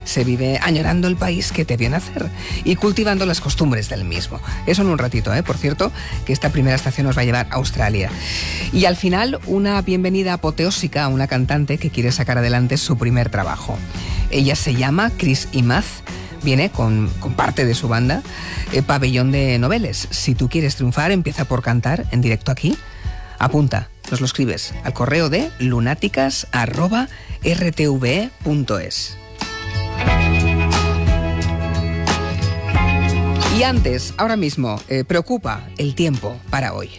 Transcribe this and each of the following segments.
se vive añorando el país que te vio nacer y cultivando las costumbres del mismo. Eso en un ratito, por cierto, que esta primera estación nos va a llevar a Australia. Y al final, una bienvenida apoteósica a una cantante que quiere sacar adelante su primer trabajo. Ella se llama Chris Imaz. Viene con parte de su banda, Pabellón de Noveles. Si tú quieres triunfar, empieza por cantar en directo aquí. Apunta, nos lo escribes al correo de lunáticas@rtve.es. Y antes, ahora mismo, preocupa el tiempo para hoy.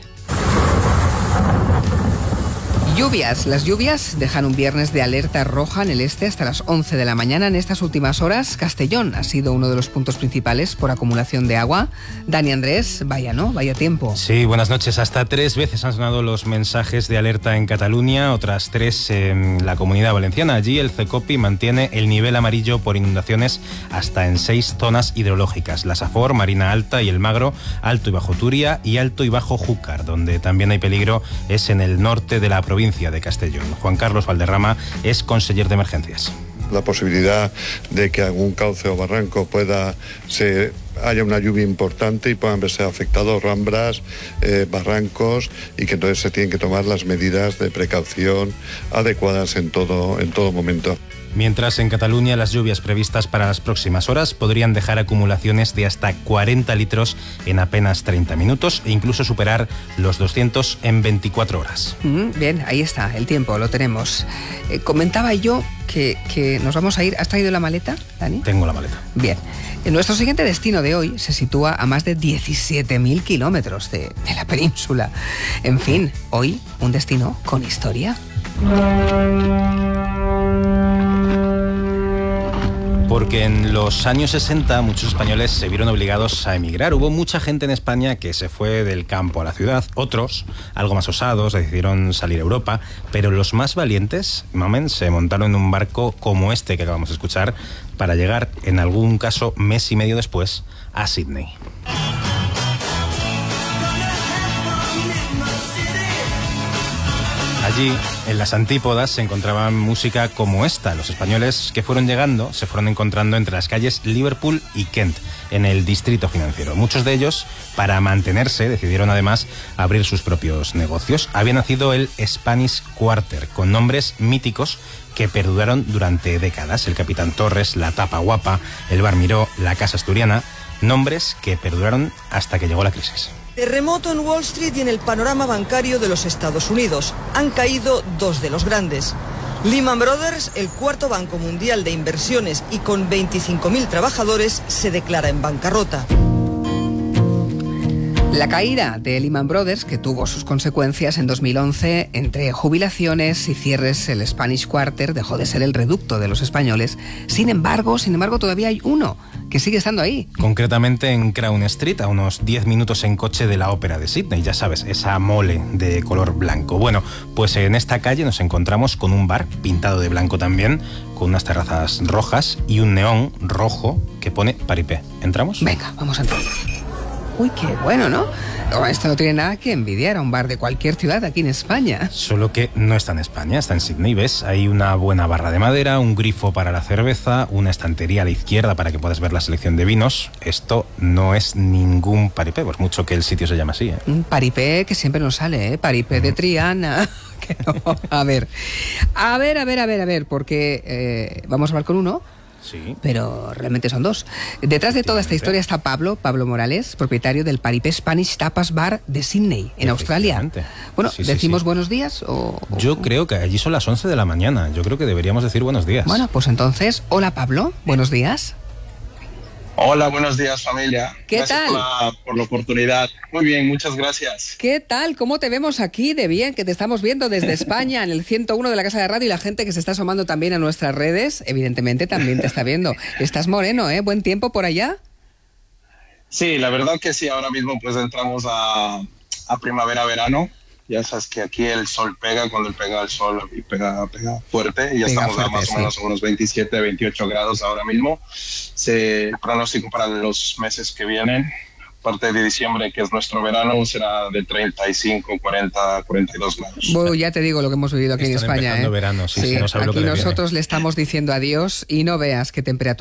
Lluvias. Las lluvias dejan un viernes de alerta roja en el este hasta las 11 de la mañana. En estas últimas horas, Castellón ha sido uno de los puntos principales por acumulación de agua. Dani Andrés, vaya tiempo. Sí, buenas noches. Hasta 3 veces han sonado los mensajes de alerta en Cataluña, otras 3 en la Comunidad Valenciana. Allí el CECOPI mantiene el nivel amarillo por inundaciones hasta en 6 zonas hidrológicas: la Safor, Marina Alta y el Magro, Alto y Bajo Turia y Alto y Bajo Júcar. Donde también hay peligro es en el norte de la provincia de Castellón. Juan Carlos Valderrama es conseller de emergencias. La posibilidad de que algún cauce o barranco haya una lluvia importante y puedan verse afectados ramblas, barrancos, y que entonces se tienen que tomar las medidas de precaución adecuadas en todo momento. Mientras en Cataluña las lluvias previstas para las próximas horas podrían dejar acumulaciones de hasta 40 litros en apenas 30 minutos e incluso superar los 200 en 24 horas. Bien, ahí está, el tiempo, lo tenemos. Comentaba yo que nos vamos a ir. ¿Has traído la maleta, Dani? Tengo la maleta. Bien. Nuestro siguiente destino de hoy se sitúa a más de 17.000 kilómetros de la península. En fin, hoy un destino con historia. Porque en los años 60 muchos españoles se vieron obligados a emigrar. Hubo mucha gente en España que se fue del campo a la ciudad. Otros, algo más osados, decidieron salir a Europa. Pero los más valientes, se montaron en un barco como este que acabamos de escuchar para llegar, en algún caso, mes y medio después, a Sydney. Allí, en las antípodas, se encontraba música como esta. Los españoles que fueron llegando se fueron encontrando entre las calles Liverpool y Kent, en el distrito financiero. Muchos de ellos, para mantenerse, decidieron además abrir sus propios negocios. Había nacido el Spanish Quarter, con nombres míticos que perduraron durante décadas. El Capitán Torres, la Tapa Guapa, el Bar Miró, la Casa Asturiana. Nombres que perduraron hasta que llegó la crisis. Terremoto en Wall Street y en el panorama bancario de los Estados Unidos. Han caído 2 de los grandes. Lehman Brothers, el cuarto banco mundial de inversiones y con 25.000 trabajadores, se declara en bancarrota. La caída de Lehman Brothers, que tuvo sus consecuencias en 2011, entre jubilaciones y cierres, el Spanish Quarter dejó de ser el reducto de los españoles. Sin embargo, todavía hay uno que sigue estando ahí. Concretamente en Crown Street, a unos 10 minutos en coche de la Ópera de Sydney. Ya sabes, esa mole de color blanco. Bueno, pues en esta calle nos encontramos con un bar pintado de blanco también, con unas terrazas rojas y un neón rojo que pone Paripé. ¿Entramos? Venga, vamos a entrar. Uy, qué bueno, ¿no? Esto no tiene nada que envidiar a un bar de cualquier ciudad aquí en España. Solo que no está en España, está en Sydney, ¿ves? Hay una buena barra de madera, un grifo para la cerveza, una estantería a la izquierda para que puedas ver la selección de vinos. Esto no es ningún Paripé, por mucho que el sitio se llame así, ¿eh? Un Paripé que siempre nos sale, ¿eh? Paripé de Triana. Que no. A ver, porque vamos a hablar con uno. Sí. Pero realmente son 2. Detrás de toda esta historia está Pablo Morales, propietario del Paripé Spanish Tapas Bar de Sydney, en Australia. Bueno, sí, ¿decimos sí. buenos días? Yo creo que allí son las 11 de la mañana. Yo creo que deberíamos decir buenos días. Bueno, pues entonces, hola Pablo, buenos días. Hola, buenos días familia. ¿Qué gracias tal? por la oportunidad. Muy bien, muchas gracias. ¿Qué tal? ¿Cómo te vemos aquí de bien? Que te estamos viendo desde España en el 101 de la Casa de Radio, y la gente que se está asomando también a nuestras redes, evidentemente también te está viendo. Estás moreno, ¿eh? ¿Buen tiempo por allá? Sí, la verdad que sí, ahora mismo pues entramos a primavera-verano. Ya sabes que aquí el sol pega, cuando pega el sol y pega fuerte, y ya estamos fuerte, a más o menos a unos 27, 28 grados ahora mismo. Se pronóstico para los meses que vienen, parte de diciembre, que es nuestro verano, será de 35, 40, 42 grados. Bueno, ya te digo lo que hemos vivido aquí en España. Verano, sí, no sabe aquí lo que nosotros le estamos diciendo adiós y no veas qué temperatura.